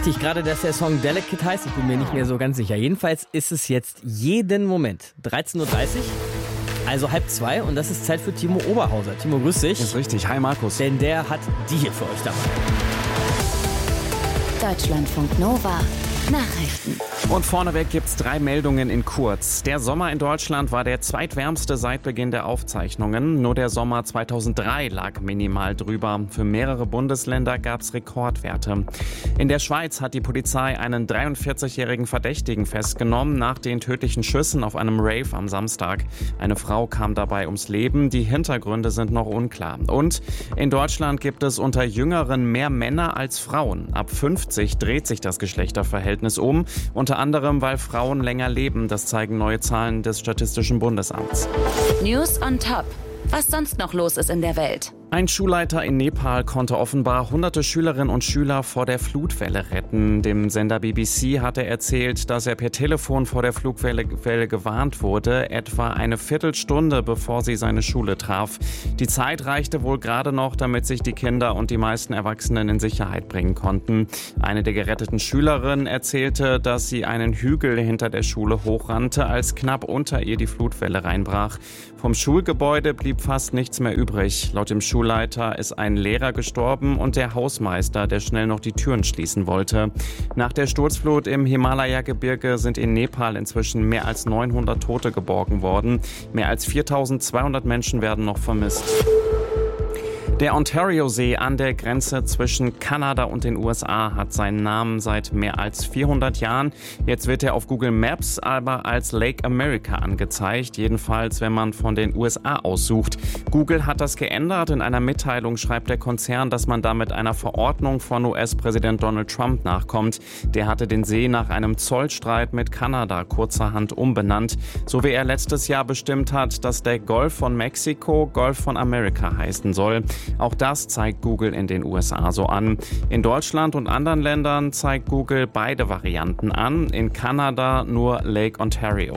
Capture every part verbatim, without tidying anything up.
Dachte ich gerade, dass der Song Delicate heißt. Ich bin mir nicht mehr so ganz sicher. Jedenfalls ist es jetzt jeden Moment dreizehn Uhr dreißig, also halb zwei. Und das ist Zeit für Timo Oberhauser. Timo, grüß dich. Das ist richtig. Hi, Markus. Denn der hat die hier für euch dabei. Deutschlandfunk Nova Nachrichten. Und vorneweg gibt's drei Meldungen in kurz. Der Sommer in Deutschland war der zweitwärmste seit Beginn der Aufzeichnungen. Nur der Sommer zweitausenddrei lag minimal drüber. Für mehrere Bundesländer gab's Rekordwerte. In der Schweiz hat die Polizei einen dreiundvierzigjährigen Verdächtigen festgenommen nach den tödlichen Schüssen auf einem Rave am Samstag. Eine Frau kam dabei ums Leben. Die Hintergründe sind noch unklar. Und in Deutschland gibt es unter Jüngeren mehr Männer als Frauen. Ab fünfzig dreht sich das Geschlechterverhältnis um, unter anderem, weil Frauen länger leben. Das zeigen neue Zahlen des Statistischen Bundesamts. News on top. Was sonst noch los ist in der Welt? Ein Schulleiter in Nepal konnte offenbar hunderte Schülerinnen und Schüler vor der Flutwelle retten. Dem Sender B B C hat er erzählt, dass er per Telefon vor der Flutwelle Welle gewarnt wurde, etwa eine Viertelstunde bevor sie seine Schule traf. Die Zeit reichte wohl gerade noch, damit sich die Kinder und die meisten Erwachsenen in Sicherheit bringen konnten. Eine der geretteten Schülerinnen erzählte, dass sie einen Hügel hinter der Schule hochrannte, als knapp unter ihr die Flutwelle reinbrach. Vom Schulgebäude blieb fast nichts mehr übrig. Laut dem Schulleiter ist ein Lehrer gestorben und der Hausmeister, der schnell noch die Türen schließen wollte. Nach der Sturzflut im Himalaya-Gebirge sind in Nepal inzwischen mehr als neunhundert Tote geborgen worden. Mehr als viertausendzweihundert Menschen werden noch vermisst. Der Ontario-See an der Grenze zwischen Kanada und den U S A hat seinen Namen seit mehr als vierhundert Jahren. Jetzt wird er auf Google Maps aber als Lake America angezeigt, jedenfalls wenn man von den U S A aussucht. Google hat das geändert. In einer Mitteilung schreibt der Konzern, dass man damit einer Verordnung von U S-Präsident Donald Trump nachkommt. Der hatte den See nach einem Zollstreit mit Kanada kurzerhand umbenannt, so wie er letztes Jahr bestimmt hat, dass der Golf von Mexiko Golf von Amerika heißen soll. Auch das zeigt Google in den U S A so an. In Deutschland und anderen Ländern zeigt Google beide Varianten an. In Kanada nur Lake Ontario.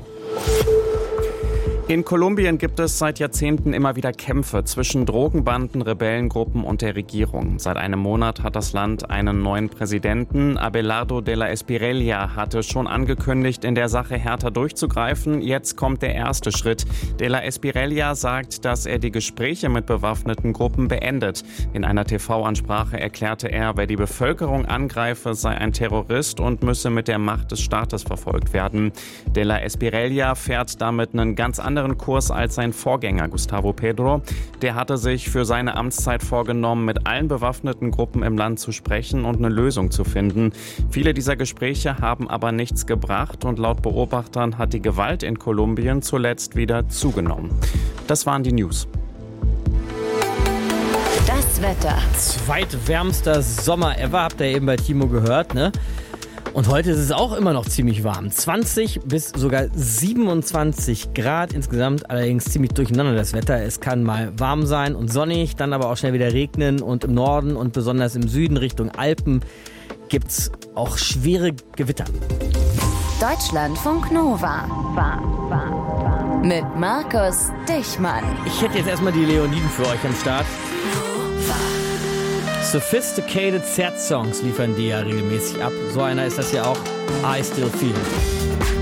In Kolumbien gibt es seit Jahrzehnten immer wieder Kämpfe zwischen Drogenbanden, Rebellengruppen und der Regierung. Seit einem Monat hat das Land einen neuen Präsidenten. Abelardo de la Espriella hatte schon angekündigt, in der Sache härter durchzugreifen. Jetzt kommt der erste Schritt. De la Espriella sagt, dass er die Gespräche mit bewaffneten Gruppen beendet. In einer T V-Ansprache erklärte er, wer die Bevölkerung angreife, sei ein Terrorist und müsse mit der Macht des Staates verfolgt werden. De la Espriella fährt damit einen ganz anderen anderen Kurs als sein Vorgänger Gustavo Petro. Der hatte sich für seine Amtszeit vorgenommen, mit allen bewaffneten Gruppen im Land zu sprechen und eine Lösung zu finden. Viele dieser Gespräche haben aber nichts gebracht und laut Beobachtern hat die Gewalt in Kolumbien zuletzt wieder zugenommen. Das waren die News. Das Wetter. Zweitwärmster Sommer ever, habt ihr eben bei Timo gehört, ne? Und heute ist es auch immer noch ziemlich warm. zwanzig bis sogar siebenundzwanzig Grad insgesamt, allerdings ziemlich durcheinander das Wetter. Es kann mal warm sein und sonnig, dann aber auch schnell wieder regnen. Und im Norden und besonders im Süden Richtung Alpen gibt es auch schwere Gewitter. Deutschlandfunk Nova. Mit Markus Dichmann. Ich hätte jetzt erstmal die Leoniden für euch am Start. Sophisticated Sad Songs liefern die ja regelmäßig ab. So einer ist das ja auch. I Still Feel It.